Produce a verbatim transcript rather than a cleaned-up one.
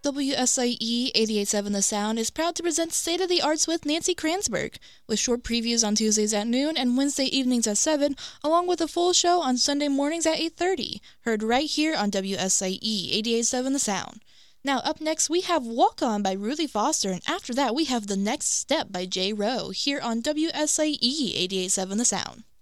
W S I E eighty-eight point seven The Sound is proud to present State of the Arts with Nancy Kranzberg, with short previews on Tuesdays at noon and Wednesday evenings at seven, along with a full show on Sunday mornings at eight thirty, heard right here on W S I E eighty-eight point seven The Sound. Now up next we have Walk On by Ruthie Foster, and after that we have The Next Step by Jay Rowe, here on W S I E eighty-eight point seven The Sound.